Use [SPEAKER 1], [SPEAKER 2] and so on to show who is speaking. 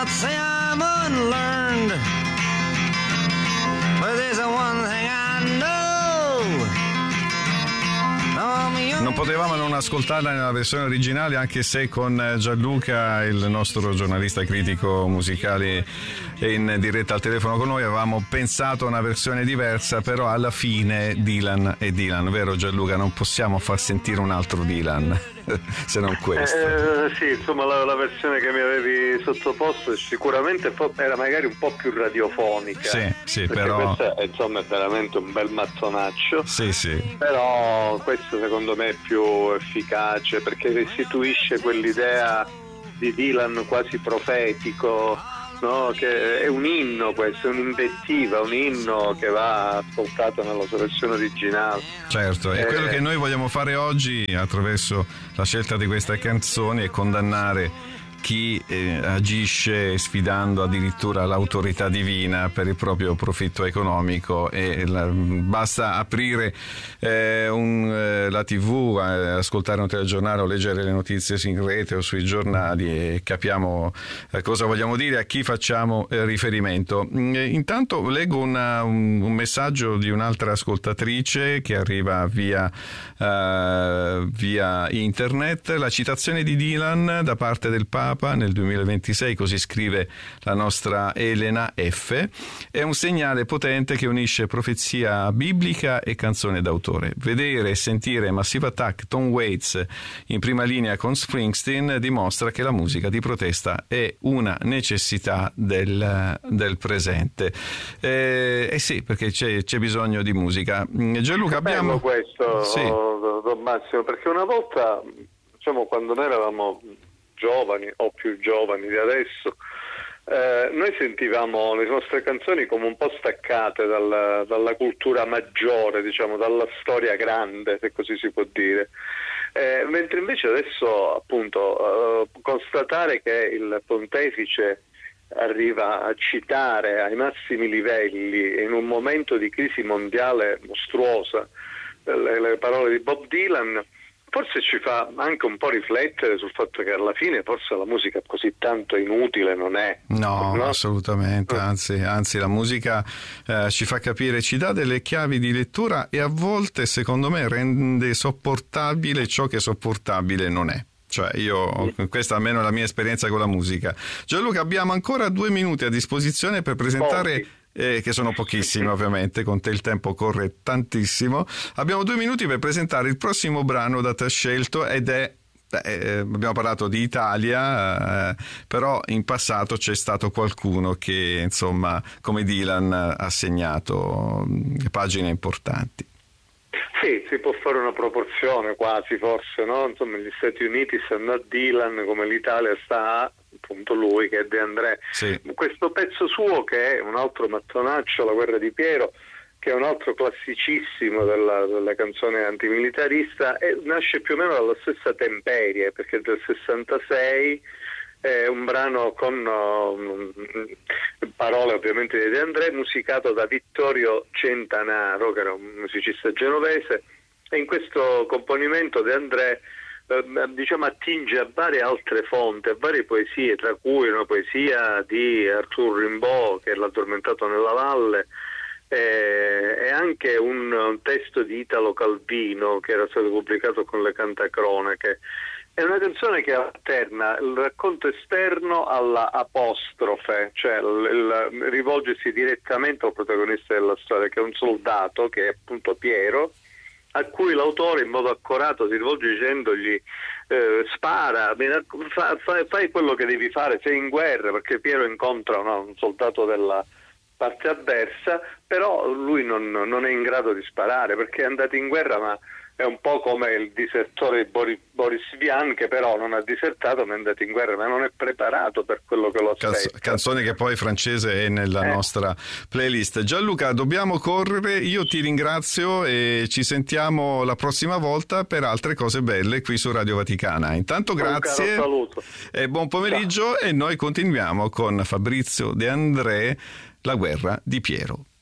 [SPEAKER 1] say I'm unlearned, but there's one thing I know.
[SPEAKER 2] Non potevamo non ascoltarla nella versione originale, anche se con Gianluca, il nostro giornalista critico musicale in diretta al telefono con noi, avevamo pensato a una versione diversa, però alla fine Dylan è Dylan, vero Gianluca? Non possiamo far sentire un altro Dylan se non questo.
[SPEAKER 3] Sì, insomma la versione che mi avevi sottoposto sicuramente era magari un po' più radiofonica.
[SPEAKER 2] Sì,
[SPEAKER 3] perché
[SPEAKER 2] però
[SPEAKER 3] questo insomma è veramente un bel mattonaccio.
[SPEAKER 2] Sì.
[SPEAKER 3] Però questo secondo me è più efficace perché restituisce quell'idea di Dylan quasi profetico, no? Che è un inno, questo è un'invettiva, un inno che va ascoltato nella sua versione originale.
[SPEAKER 2] Certo, e quello che noi vogliamo fare oggi attraverso la scelta di queste canzoni è condannare chi agisce sfidando addirittura l'autorità divina per il proprio profitto economico, e basta aprire la TV, ascoltare un telegiornale o leggere le notizie in rete o sui giornali e capiamo cosa vogliamo dire, a chi facciamo riferimento. Intanto leggo un messaggio di un'altra ascoltatrice che arriva via internet. La citazione di Dylan da parte del Papa nel 2026, così scrive la nostra Elena F., è un segnale potente che unisce profezia biblica e canzone d'autore. Vedere e sentire Massive Attack, Tom Waits in prima linea con Springsteen dimostra che la musica di protesta è una necessità del presente. Sì, perché c'è bisogno di musica. Gianluca, abbiamo
[SPEAKER 3] questo,
[SPEAKER 2] sì.
[SPEAKER 3] Don Massimo, perché una volta, diciamo, quando noi eravamo giovani o più giovani di adesso, noi sentivamo le nostre canzoni come un po' staccate dalla cultura maggiore, diciamo, dalla storia grande, se così si può dire, mentre invece adesso appunto constatare che il pontefice arriva a citare ai massimi livelli in un momento di crisi mondiale mostruosa le parole di Bob Dylan forse ci fa anche un po' riflettere sul fatto che alla fine forse la musica così tanto inutile non è.
[SPEAKER 2] No? Assolutamente, anzi la musica ci fa capire, ci dà delle chiavi di lettura e a volte secondo me rende sopportabile ciò che sopportabile non è. Cioè questa almeno è la mia esperienza con la musica. Gianluca, abbiamo ancora 2 minuti a disposizione per presentare che sono pochissimi ovviamente, con te il tempo corre tantissimo. Abbiamo 2 minuti per presentare il prossimo brano da te scelto ed è abbiamo parlato di Italia, però in passato c'è stato qualcuno che insomma come Dylan ha segnato pagine importanti.
[SPEAKER 3] Sì, si può fare una proporzione quasi, forse, no? Insomma, gli Stati Uniti stanno a Dylan come l'Italia sta a appunto lui, che è De André.
[SPEAKER 2] Sì.
[SPEAKER 3] Questo pezzo suo, che è un altro mattonaccio, La guerra di Piero, che è un altro classicissimo della canzone antimilitarista, nasce più o meno dalla stessa temperie, perché è del 66, è un brano con parole ovviamente di De André, musicato da Vittorio Centanaro, che era un musicista genovese, e in questo componimento De André diciamo attinge a varie altre fonti, a varie poesie, tra cui una poesia di Arthur Rimbaud, che è L'addormentato nella valle, e anche un testo di Italo Calvino che era stato pubblicato con le Cantacronache. È una canzone che alterna il racconto esterno alla apostrofe, cioè rivolgersi direttamente al protagonista della storia, che è un soldato, che è appunto Piero, a cui l'autore in modo accorato si rivolge dicendogli spara, fai quello che devi fare, sei in guerra, perché Piero incontra un soldato della parte avversa, però lui non è in grado di sparare perché è andato in guerra, ma è un po' come il disertore di Boris Vian, che però non ha disertato ma è andato in guerra, ma non è preparato per quello che lo aspetta.
[SPEAKER 2] Canzone che poi francese è nella nostra playlist. Gianluca, dobbiamo correre, io ti ringrazio e ci sentiamo la prossima volta per altre cose belle qui su Radio Vaticana. Intanto grazie,
[SPEAKER 3] un caro saluto
[SPEAKER 2] e buon pomeriggio. Ciao. E noi continuiamo con Fabrizio De André, La guerra di Piero.